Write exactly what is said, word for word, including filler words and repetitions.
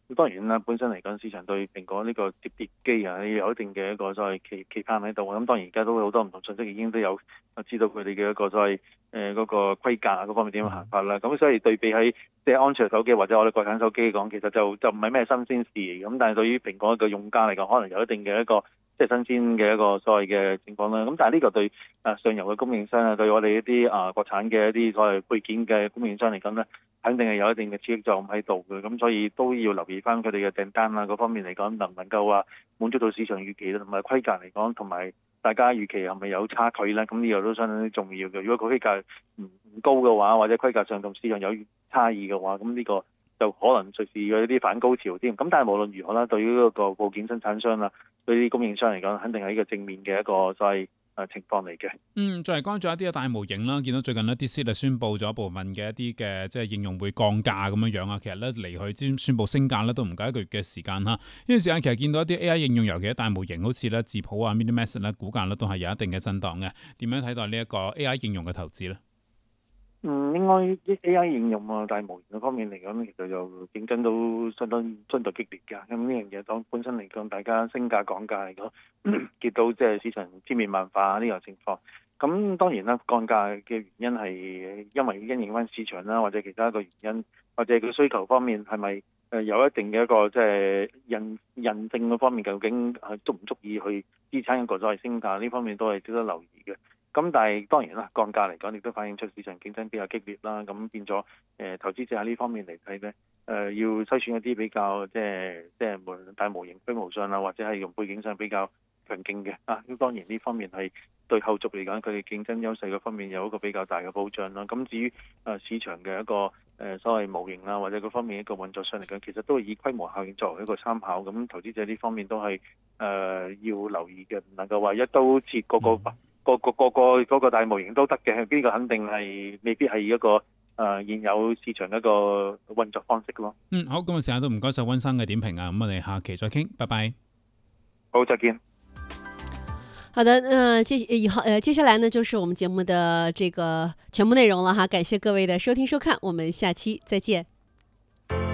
當然啦，本身嚟講市場對蘋果呢個摺疊機啊有一定嘅一個所謂期期盼喺度。咁當然而家都好多唔同信息已經都有知道佢哋嘅一個所謂誒嗰個規格嗰方面點樣行法啦。咁所以對比喺即係安卓手機或者我哋國產手機嚟講，其實就就唔係咩新鮮事。咁但係對於蘋果嘅用家嚟講，可能有一定嘅一個即係新鮮嘅一個所謂嘅情況啦。咁但係呢個對誒上游嘅供應商啊，對我哋一啲啊國產嘅一啲所謂配件嘅供應商嚟講咧，肯定係有一定嘅刺激作用喺度嘅。咁所以都要留意翻佢哋嘅訂單啊嗰方面嚟講，能唔能夠話滿足到市場預期同埋規格嚟講，同埋大家預期係咪有差距咧？咁呢個都相當之重要嘅。如果個規格唔唔高嘅話，或者規格上同市場有差異嘅話，咁呢個就可能隨時有一啲反高潮添。咁但係無論如何啦，對於嗰個部件生產商啦，對於供應商嚟講，肯定係一個正面嘅一個所謂誒情況嚟嘅。 嗯，再嚟關注一啲嘅大模型啦，見到最近呢 DeepSeek 宣布咗部分嘅一啲嘅即係應用會降價咁樣樣啊。其實咧離佢先宣布升價咧都唔夠一個月嘅時間哈。呢段時間其實見到一啲 A I 應用，尤其係大模型，好似咧智譜啊、MiniMax 咧，股價咧都係有一定嘅震盪嘅。點樣睇待呢一個 A I 應用嘅投資咧？ 嗯，應該啲 A I 應用啊，大模型嗰方面嚟講，其實就競爭都相當相對激烈㗎。咁呢樣嘢當本身嚟講，大家升價降價嚟講，見到即係市場千變萬化呢個情況。咁當然啦，降價嘅原因係因為因應翻市場啦，或者其他一個原因，或者佢需求方面係咪誒有一定嘅一個即係韌韌性嗰方面，究竟係足唔足以去支撐一個所謂升價呢方面都係值得留意嘅。咁但係當然啦，降價嚟講亦都反映出市場競爭比較激烈啦。咁變咗誒、呃、投資者喺呢方面嚟睇咧，誒、呃、要篩選一啲比較即係即係無論大模型規模上啊，或者係用背景上比較強勁嘅啊。咁當然呢方面係對後續嚟講，佢哋競爭優勢嗰方面有一個比較大嘅保障啦。咁至於誒、呃、市場嘅一個誒、呃、所謂模型啊，或者嗰方面一個運作上嚟講，其實都係以規模效應作為一個參考。咁投資者呢方面都係誒、呃、要留意嘅，唔能夠話一刀切個個。嗯個個個個嗰個大模型都得嘅，呢個肯定係未必係一個誒、呃、現有市場一個運作方式咯。 嗯，好，今日時間都唔該晒溫生嘅點評啊，咁我哋下期再傾，拜拜。 好，再見。 好的，呃，接以後呃接下來呢就是我們節目的這個全部內容了哈，感謝各位的收聽收看，我們下期再見。